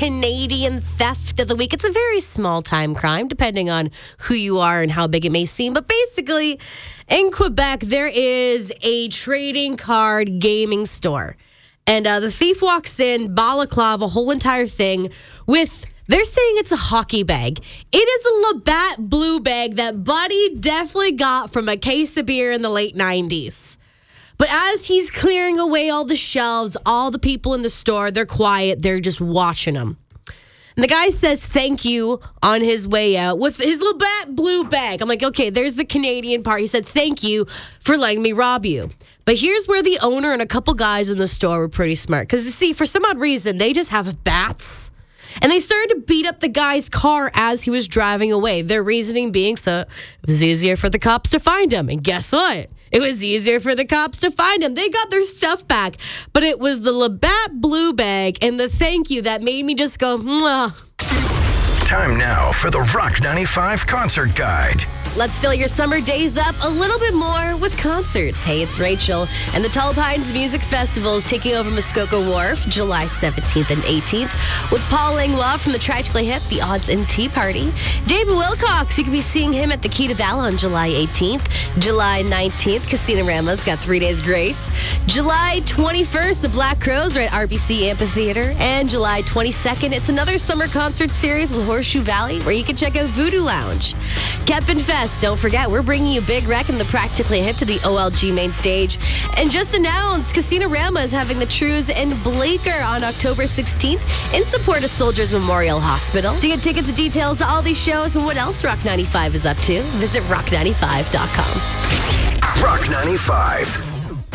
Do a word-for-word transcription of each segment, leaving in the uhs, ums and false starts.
Canadian theft of the week. It's a very small-time crime, depending on who you are and how big it may seem. But basically, in Quebec, there is a trading card gaming store. And uh, the thief walks in, balaclava, a whole entire thing, with... They're saying it's a hockey bag. It is a Labatt Blue bag that Buddy definitely got from a case of beer in the late nineties. But as he's clearing away all the shelves, all the people in the store, they're quiet. They're just watching him. And the guy says thank you on his way out with his Labatt Blue bag. I'm like, okay, there's the Canadian part. He said thank you for letting me rob you. But here's where the owner and a couple guys in the store were pretty smart. Because, you see, for some odd reason, they just have bats. And they started to beat up the guy's car as he was driving away. Their reasoning being so it was easier for the cops to find him. And guess what? It was easier for the cops to find him. They got their stuff back. But it was the Labatt Blue bag and the thank you that made me just go, mwah. Time now for the Rock ninety-five Concert Guide. Let's fill your summer days up a little bit more with concerts. Hey, it's Rachel. And the Tall Pines Music Festival is taking over Muskoka Wharf July seventeenth and eighteenth with Paul Langlois from the Tragically Hip, The Odds and Tea Party. David Wilcox, you can be seeing him at the Key to Val on July eighteenth. July nineteenth, Casino Rama's got Three Days Grace. July twenty-first, the Black Crowes are at R B C Amphitheater. And July twenty-second, it's another summer concert series with Horseshoe Valley where you can check out Voodoo Lounge. Kepin Fest. Don't forget, we're bringing you Big Wreck and the Practically Hip to the O L G main stage. And just announced, Casino Rama is having the Trues and Bleecker on October sixteenth in support of Soldiers Memorial Hospital. To get tickets and details to all these shows and what else Rock ninety-five is up to, visit rock ninety-five dot com. Rock ninety-five.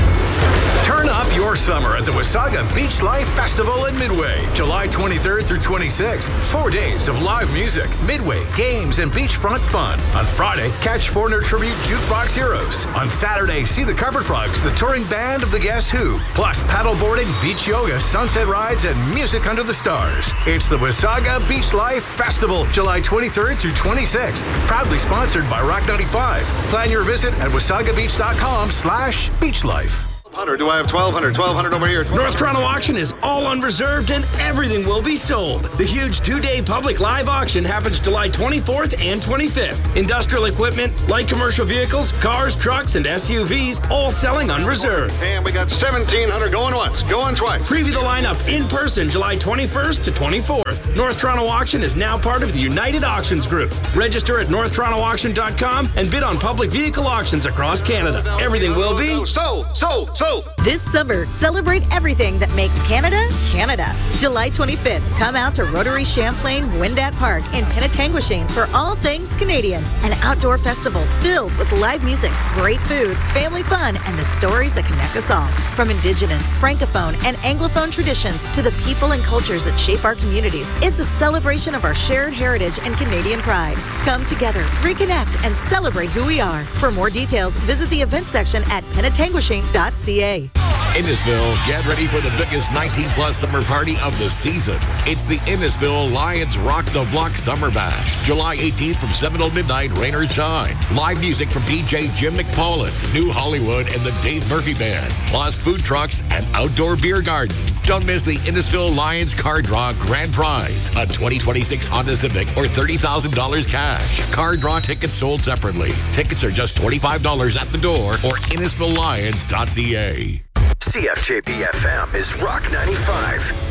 Turn up your summer at the Wasaga Beach Life Festival in Midway, July twenty-third through twenty-sixth. Four days of live music, Midway, games, and beachfront fun. On Friday, catch Foreigner Tribute Jukebox Heroes. On Saturday, see the Carpet Frogs, the touring band of the Guess Who. Plus paddleboarding, beach yoga, sunset rides, and music under the stars. It's the Wasaga Beach Life Festival, July twenty-third through twenty-sixth. Proudly sponsored by Rock ninety-five. Plan your visit at wasagabeach.com slash beachlife. Do I have twelve hundred? twelve hundred over here. North Toronto Auction is all unreserved and everything will be sold. The huge two-day public live auction happens July twenty-fourth and twenty-fifth. Industrial equipment, light commercial vehicles, cars, trucks, and S U Vs, all selling unreserved. And we got seventeen hundred going once, going twice. Preview the lineup in person July twenty-first to twenty-fourth. North Toronto Auction is now part of the United Auctions Group. Register at north toronto auction dot com and bid on public vehicle auctions across Canada. Everything will be so, so, so. This summer, celebrate everything that makes Canada, Canada. July twenty-fifth, come out to Rotary Champlain Wendat Park in Penetanguishene for all things Canadian. An outdoor festival filled with live music, great food, family fun, and the stories that connect us all. From Indigenous, Francophone, and Anglophone traditions to the people and cultures that shape our communities, it's a celebration of our shared heritage and Canadian pride. Come together, reconnect, and celebrate who we are. For more details, visit the event section at penetanguishene dot c a. Innisfil, get ready for the biggest nineteen plus summer party of the season. It's the Innisfil Lions Rock the Block Summer Bash. July eighteenth from seven till midnight, rain or shine. Live music from D J Jim McPolland, New Hollywood, and the Dave Murphy Band. Plus food trucks and outdoor beer garden. Don't miss the Innisfil Lions Car Draw Grand Prize. A twenty twenty-six Honda Civic or thirty thousand dollars cash. Car draw tickets sold separately. Tickets are just twenty-five dollars at the door or innisfil lions dot c a. C F J P F M is Rock ninety-five.